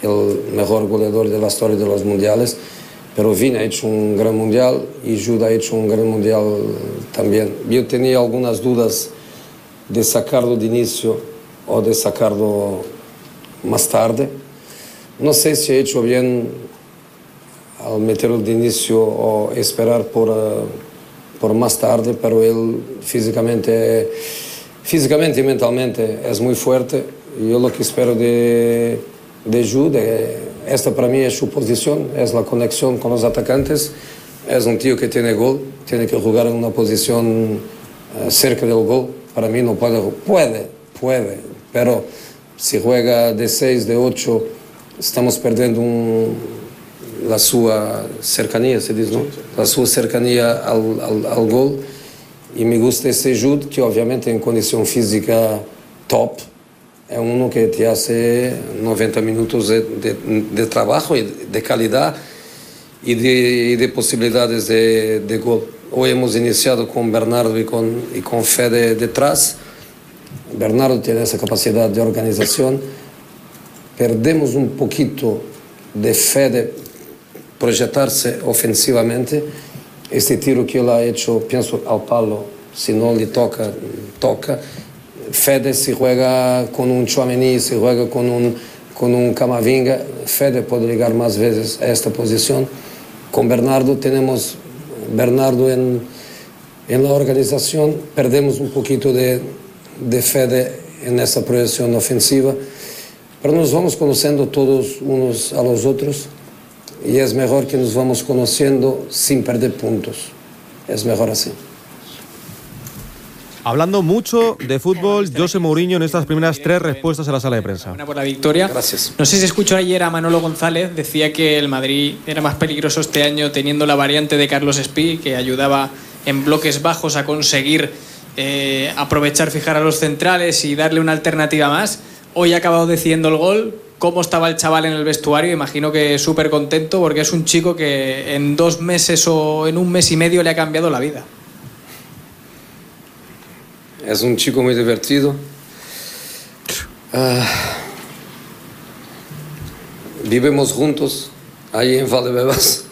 el mejor goleador de la historia de los mundiales, pero Vini ha hecho un gran mundial y Jude ha hecho un gran mundial también. Yo tenía algunas dudas de sacarlo de inicio o de sacarlo más tarde. No sé si he hecho bien al meterlo de inicio o esperar por más tarde, pero él físicamente y mentalmente es muy fuerte. Yo lo que espero de Jude, esta para mí es su posición, es la conexión con los atacantes. Es un tío que tiene gol, tiene que jugar en una posición cerca del gol. Para mí no puede, pero si juega de 6, de 8, estamos perdiendo la sua cercanía, se dice, ¿no? La sua cercanía al gol. Y me gusta ese Jude, que obviamente en condición física top, es uno que te hace 90 minutos de trabajo y de calidad y de posibilidades de gol. Hoy hemos iniciado con Bernardo y con Fede detrás. Bernardo tiene esa capacidad de organización. Perdemos un poquito de Fede proyectarse ofensivamente. Este tiro que él ha hecho, pienso al palo, si no le toca. Fede si juega con un Tchouaméni, si juega con un Camavinga, Fede puede llegar más veces a esta posición. Con Bernardo tenemos Bernardo en la organización, perdemos un poquito de Fede en esa proyección ofensiva, pero nos vamos conociendo todos unos a los otros y es mejor que nos vamos conociendo sin perder puntos. Es mejor así. Hablando mucho de fútbol, José Mourinho en estas primeras 3 respuestas a la sala de prensa. Por la victoria. Gracias. No sé si escuchó ayer a Manolo González, decía que el Madrid era más peligroso este año teniendo la variante de Carlos Espí, que ayudaba en bloques bajos a conseguir aprovechar, fijar a los centrales y darle una alternativa más. Hoy ha acabado decidiendo el gol. ¿Cómo estaba el chaval en el vestuario? Imagino que súper contento porque es un chico que en 2 meses o en 1 mes y medio le ha cambiado la vida. Es un chico muy divertido. Vivimos juntos ahí en Valdebebas.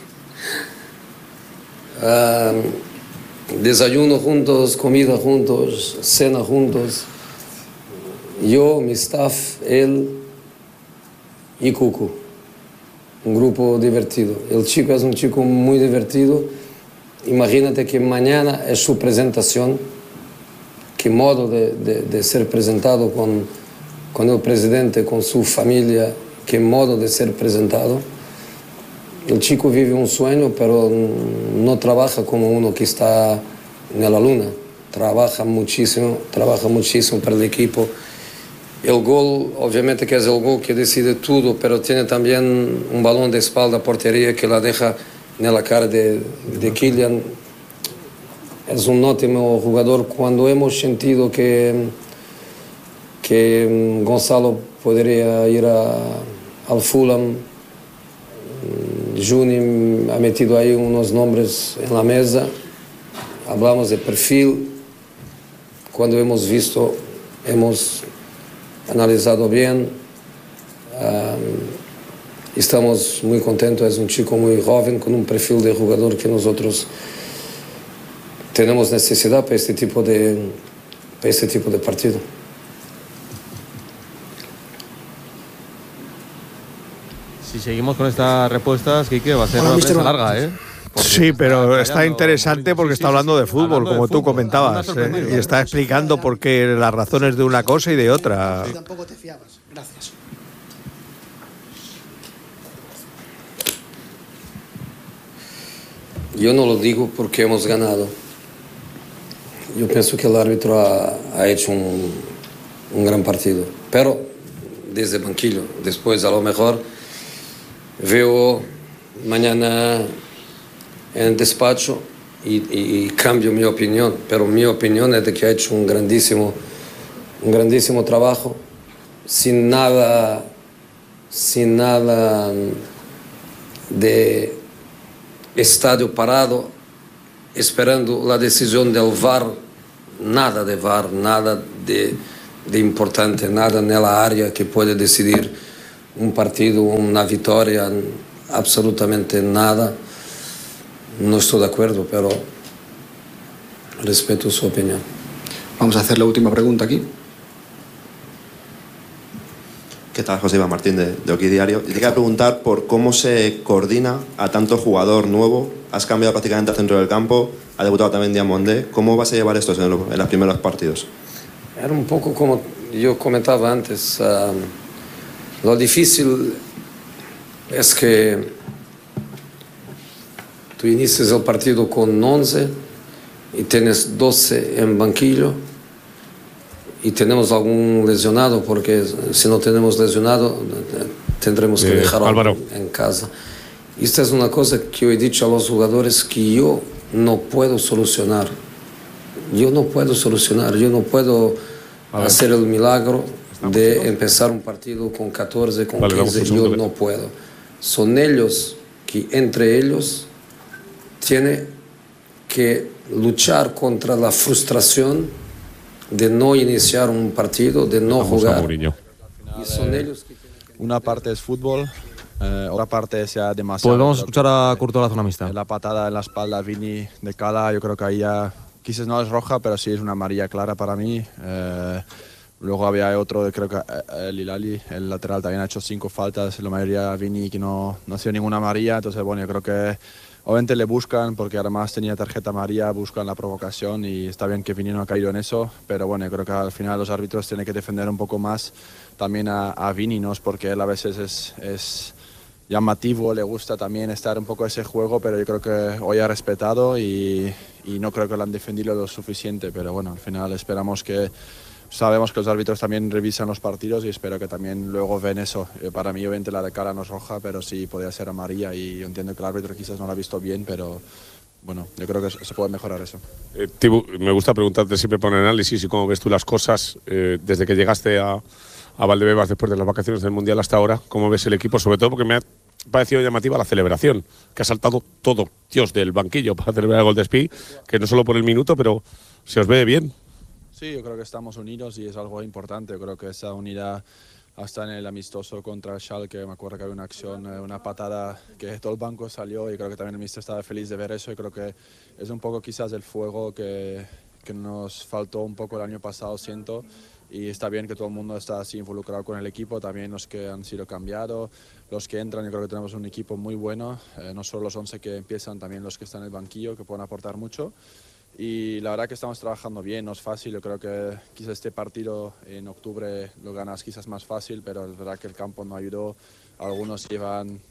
Desayuno juntos, comida juntos, cena juntos. Yo, mi staff, él y Cucu. Un grupo divertido. El chico es un chico muy divertido. Imagínate que mañana es su presentación. Qué modo de ser presentado con el presidente, con su familia, qué modo de ser presentado. El chico vive un sueño, pero no trabaja como uno que está en la luna. Trabaja muchísimo para el equipo. El gol, obviamente que es el gol que decide todo, pero tiene también un balón de espalda a portería que la deja en la cara de Kylian. Es un ótimo jugador. Cuando hemos sentido que Gonzalo podría ir al Fulham, Juni ha metido ahí unos nombres en la mesa, hablamos de perfil. Cuando hemos visto, hemos analizado bien, estamos muy contentos. Es un chico muy joven con un perfil de jugador que nosotros tenemos necesidad para este tipo de partido. Si seguimos con estas respuestas, Quique, va a ser una prensa larga, ¿eh? Sí, pero está interesante porque está hablando de fútbol, como tú comentabas, y está explicando por qué las razones de una cosa y de otra. Tampoco te fiabas. Gracias. Yo no lo digo porque hemos ganado. Yo pienso que el árbitro ha hecho un gran partido, pero desde el banquillo. Después, a lo mejor, veo mañana en el despacho y cambio mi opinión, pero mi opinión es de que ha hecho un grandísimo trabajo, sin nada de estadio parado, esperando la decisión del VAR, nada de VAR, nada de importante, nada en la área que puede decidir un partido, una victoria, absolutamente nada. No estoy de acuerdo, pero respeto su opinión. Vamos a hacer la última pregunta aquí. ¿Qué tal? José Iván Martín de Oki Diario. Y te quería preguntar por cómo se coordina a tanto jugador nuevo. Has cambiado prácticamente al centro del campo, ha debutado también Diamondé. ¿Cómo vas a llevar esto en los primeros partidos? Era un poco como yo comentaba antes. Lo difícil es que tú inicias el partido con 11 y tienes 12 en banquillo y tenemos algún lesionado, porque si no tenemos lesionado tendremos que dejar algo en casa. Esta es una cosa que yo he dicho a los jugadores que yo no puedo solucionar. Yo no puedo hacer el milagro de empezar un partido con 14, con 15, yo no puedo. Son ellos que entre ellos tienen que luchar contra la frustración de no iniciar un partido, de no jugar. Y son ellos que una parte es fútbol, otra parte es ya demasiado. Pues vamos a escuchar a Courtois, la zona mixta. La patada en la espalda a Vini de Cala, yo creo que ahí ya quizás no es roja, pero sí es una amarilla clara para mí. Luego había otro, creo que el Hilali, el lateral, también ha hecho 5 faltas, la mayoría Vini que no ha sido ninguna amarilla. Entonces, bueno, yo creo que obviamente le buscan, porque además tenía tarjeta amarilla, buscan la provocación y está bien que Vini no ha caído en eso, pero bueno, yo creo que al final los árbitros tienen que defender un poco más también a Vini, ¿no? Porque él a veces es llamativo, le gusta también estar un poco ese juego, pero yo creo que hoy ha respetado y no creo que lo han defendido lo suficiente, pero bueno, al final esperamos que... Sabemos que los árbitros también revisan los partidos y espero que también luego ven eso. Para mí, obviamente, la de Cala no es roja, pero sí podría ser amarilla y yo entiendo que el árbitro quizás no lo ha visto bien, pero bueno, yo creo que se puede mejorar eso. Tibu, me gusta preguntarte siempre por el análisis y cómo ves tú las cosas desde que llegaste a Valdebebas después de las vacaciones del Mundial hasta ahora. ¿Cómo ves el equipo? Sobre todo porque me ha parecido llamativa la celebración, que ha saltado todo, Dios, del banquillo para celebrar el gol de Spi, que no solo por el minuto, pero se os ve bien. Sí, yo creo que estamos unidos y es algo importante. Yo creo que esa unidad hasta en el amistoso contra el Schalke, me acuerdo que había una acción, una patada que todo el banco salió y creo que también el míster estaba feliz de ver eso y creo que es un poco quizás el fuego que nos faltó un poco el año pasado, siento, y está bien que todo el mundo está así involucrado con el equipo, también los que han sido cambiados, los que entran. Yo creo que tenemos un equipo muy bueno, no solo los 11 que empiezan, también los que están en el banquillo que pueden aportar mucho. Y la verdad que estamos trabajando bien, no es fácil. Yo creo que quizás este partido en octubre lo ganas quizás más fácil, pero es verdad que el campo no ayudó. Algunos llevan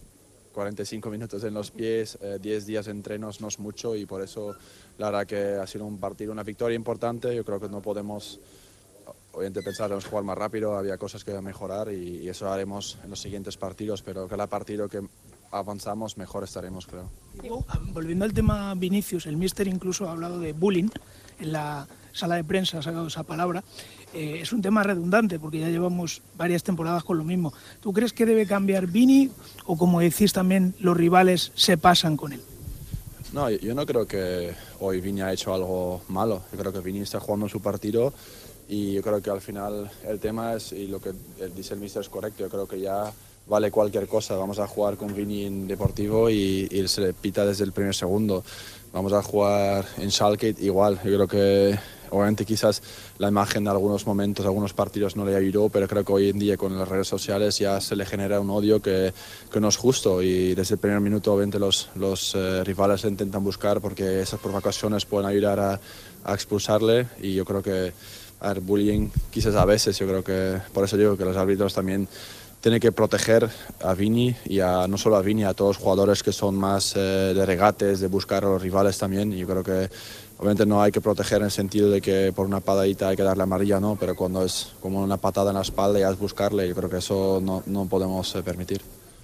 45 minutos en los pies, 10 días de entrenos no es mucho y por eso la verdad que ha sido un partido, una victoria importante. Yo creo que no podemos, obviamente, pensar que vamos a jugar más rápido, había cosas que mejorar y eso haremos en los siguientes partidos, pero cada partido que avanzamos mejor estaremos, creo. Volviendo al tema Vinicius, el míster incluso ha hablado de bullying en la sala de prensa, ha sacado esa palabra. Es un tema redundante porque ya llevamos varias temporadas con lo mismo. ¿Tú crees que debe cambiar Vini o, como decís también, los rivales se pasan con él? No, yo no creo que hoy Vini ha hecho algo malo. Yo creo que Vini está jugando su partido y yo creo que al final el tema es, y lo que dice el míster es correcto, yo creo que ya vale cualquier cosa. Vamos a jugar con Vini en Deportivo y se le pita desde el primer segundo. Vamos a jugar en Schalke igual. Yo creo que obviamente quizás la imagen de algunos momentos, algunos partidos no le ayudó, pero creo que hoy en día con las redes sociales ya se le genera un odio que no es justo y desde el primer minuto obviamente los rivales le intentan buscar porque esas provocaciones pueden ayudar a expulsarle y yo creo que el bullying quizás a veces, yo creo que por eso digo que los árbitros también tiene que proteger a Vini y no solo a Vini, a todos los jugadores que son más de regates, de buscar a los rivales también. Y yo creo que obviamente no hay que proteger en el sentido de que por una patadita hay que darle amarilla, no, pero cuando es como una patada en la espalda y es buscarle, yo creo que eso no podemos permitir.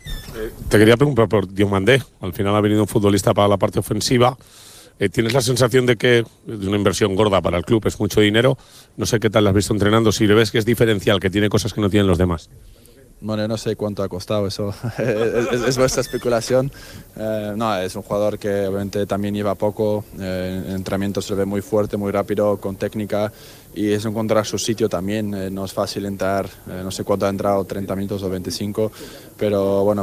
Te quería preguntar por Diomandé. Al final ha venido un futbolista para la parte ofensiva. ¿Tienes la sensación de que es una inversión gorda para el club, es mucho dinero? No sé qué tal lo has visto entrenando, si le ves que es diferencial, que tiene cosas que no tienen los demás. Bueno, no sé cuánto ha costado eso, es vuestra especulación. No, es un jugador que obviamente también lleva poco, en entrenamiento se ve muy fuerte, muy rápido, con técnica y es encontrar su sitio también. No es fácil entrar, no sé cuánto ha entrado, 30 minutos o 25, pero bueno,